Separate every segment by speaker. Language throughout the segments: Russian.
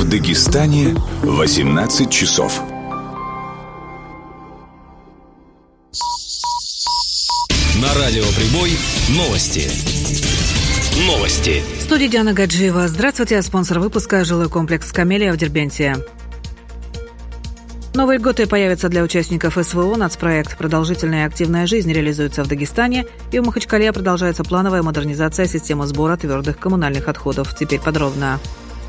Speaker 1: В Дагестане 18 часов.
Speaker 2: На радио «Прибой» новости.
Speaker 3: В студии Диана Гаджиева. Здравствуйте, спонсор выпуска «Жилой комплекс Камелия» в Дербенте. Новые льготы появятся для участников СВО. Нацпроект «Продолжительная и активная жизнь» реализуется в Дагестане, и в Махачкале продолжается плановая модернизация системы сбора твердых коммунальных отходов. Теперь подробно.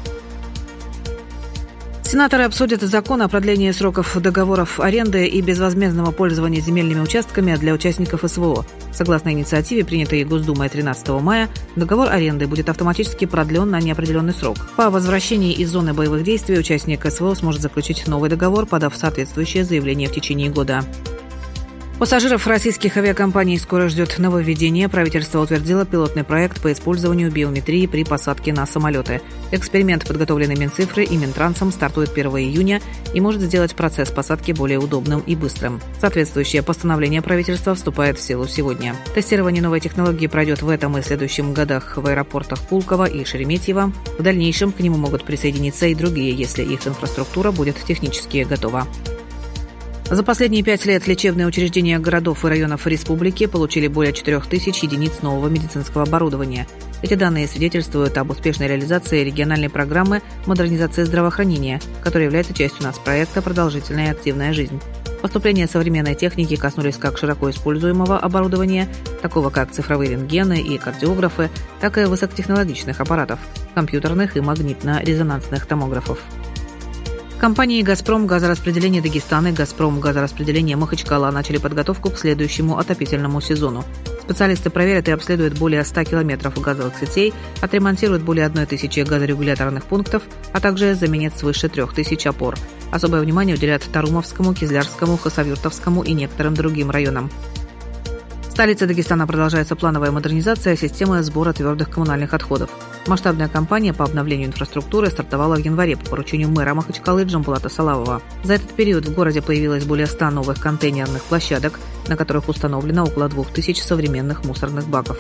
Speaker 3: Сенаторы обсудят закон о продлении сроков договоров аренды и безвозмездного пользования земельными участками для участников СВО. Согласно инициативе, принятой Госдумой 13 мая, договор аренды будет автоматически продлен на неопределенный срок. По возвращении из зоны боевых действий участник СВО сможет заключить новый договор, подав соответствующее заявление в течение года. Пассажиров российских авиакомпаний скоро ждет нововведение. Правительство утвердило пилотный проект по использованию биометрии при посадке на самолеты. Эксперимент, подготовленный Минцифрой и Минтрансом, стартует 1 июня и может сделать процесс посадки более удобным и быстрым. Соответствующее постановление правительства вступает в силу сегодня. Тестирование новой технологии пройдет в этом и следующем годах в аэропортах Пулково и Шереметьево. В дальнейшем к нему могут присоединиться и другие, если их инфраструктура будет технически готова. За последние 5 лет лечебные учреждения городов и районов республики получили более 4000 единиц нового медицинского оборудования. Эти данные свидетельствуют об успешной реализации региональной программы модернизации здравоохранения, которая является частью нацпроекта «Продолжительная и активная жизнь». Поступления современной техники коснулись как широко используемого оборудования, такого как цифровые рентгены и кардиографы, так и высокотехнологичных аппаратов, компьютерных и магнитно-резонансных томографов. Компании «Газпром газораспределение Дагестана» и «Газпром газораспределение Махачкала» начали подготовку к следующему отопительному сезону. Специалисты проверят и обследуют более 100 километров газовых сетей, отремонтируют более 1000 газорегуляторных пунктов, а также заменят свыше 3000 опор. Особое внимание уделят Тарумовскому, Кизлярскому, Хасавюртовскому и некоторым другим районам. В столице Дагестана продолжается плановая модернизация системы сбора твердых коммунальных отходов. Масштабная кампания по обновлению инфраструктуры стартовала в январе по поручению мэра Махачкалы Джамбулата Салавова. За этот период в городе появилось более 100 новых контейнерных площадок, на которых установлено около 2000 современных мусорных баков.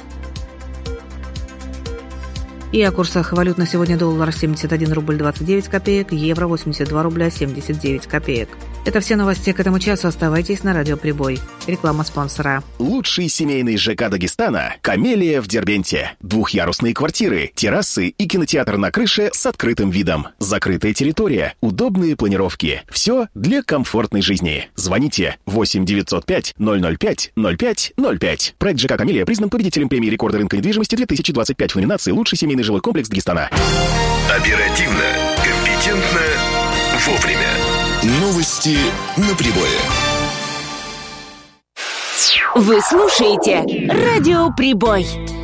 Speaker 3: И о курсах валют на сегодня: доллар 71 рубль 29 копеек, евро 82 рубля 79 копеек. Это все новости к этому часу. Оставайтесь на радио «Прибой». Реклама спонсора.
Speaker 4: Лучший семейный ЖК Дагестана – «Камелия» в Дербенте. Двухъярусные квартиры, террасы и кинотеатр на крыше с открытым видом. Закрытая территория, удобные планировки. Все для комфортной жизни. Звоните 8 905 005 05 05. Проект ЖК «Камелия» признан победителем премии рекорда рынка недвижимости 2025 в номинации «Лучший семейный жилой комплекс Дагестана».
Speaker 1: Оперативно, компетентно, вовремя. Новости на Прибое.
Speaker 5: Вы слушаете радио «Прибой».